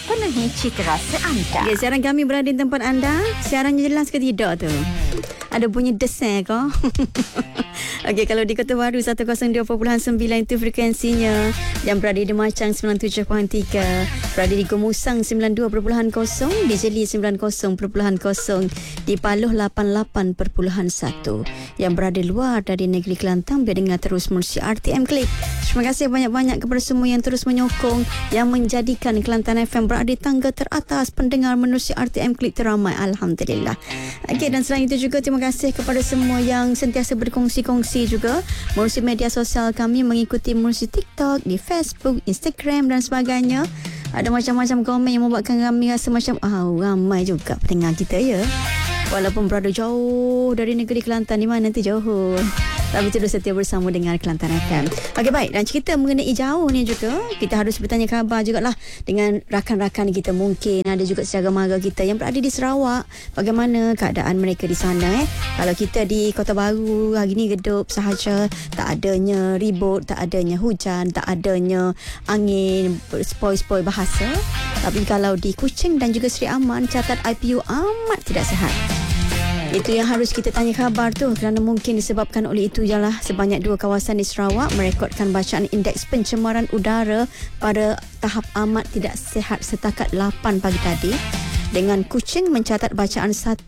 penuhi cita rasa anda. Okay, siaran kami berada di tempat anda. Siarannya jelas ke tidak tu? Ada bunyi desen ke? Okey, kalau di Kota Baru 102.9 itu frekuensinya, yang berada di Macang 97.3, berada di Gomusang 92.0, di Jeli 90.0, di Paloh 88.1, yang berada luar dari negeri Kelantan biar dengar terus menerusi RTM Klik. Terima kasih banyak-banyak kepada semua yang terus menyokong, yang menjadikan Kelantan FM berada di tangga teratas pendengar menerusi RTM Klik teramai. Alhamdulillah. Okey, dan selain itu juga terima kasih kepada semua yang sentiasa berkongsi-kongsi juga melalui media sosial kami, mengikuti melalui TikTok, di Facebook, Instagram dan sebagainya. Ada macam-macam komen yang membuatkan kami rasa macam ramai juga pendengar kita ya. Walaupun berada jauh dari negeri Kelantan, di mana nanti Johor, tapi terus setia bersama dengan Kelantan FM. Okey, baik. Dan cerita mengenai jauh ni juga, kita harus bertanya khabar jugalah dengan rakan-rakan kita. Mungkin ada juga saudara mara kita yang berada di Sarawak. Bagaimana keadaan mereka di sana? Kalau kita di Kota Baru hari ni redup sahaja, tak adanya ribut, tak adanya hujan, tak adanya angin spoi-spoi bahasa. Tapi kalau di Kuching dan juga Seri Aman, catat IPU amat tidak sihat. Itu yang harus kita tanya khabar tu, kerana mungkin disebabkan oleh itu ialah sebanyak 2 kawasan di Sarawak merekodkan bacaan indeks pencemaran udara pada tahap amat tidak sihat setakat 8 pagi tadi, dengan Kuching mencatat bacaan 1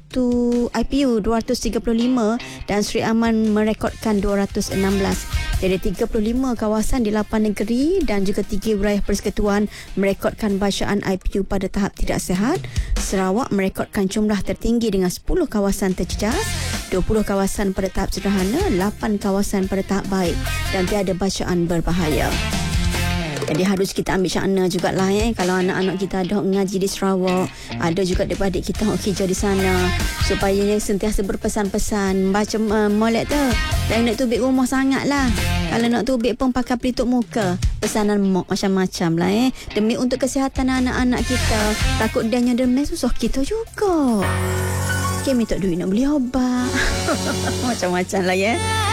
IPU 235 dan Seri Aman merekodkan 216. Jadi 35 kawasan di 8 negeri dan juga 3 wilayah persekutuan merekodkan bacaan IPU pada tahap tidak sihat. Sarawak merekodkan jumlah tertinggi dengan 10 kawasan terjejas, 20 kawasan pada tahap sederhana, 8 kawasan pada tahap baik dan tiada bacaan berbahaya. Jadi harus kita ambil syakna jugalah kalau anak-anak kita ada mengaji di Sarawak, ada juga adik-adik kita yang kerja di sana, supaya sentiasa berpesan-pesan baca molek tu. Dan nak tubik rumah sangat lah. Kalau nak tubik pun pakai pelitup muka. Pesanan mak macam-macam lah demi untuk kesihatan anak-anak kita. Takut dia demam, susah kita juga. Okay, minta duit nak beli obat. Macam-macam lah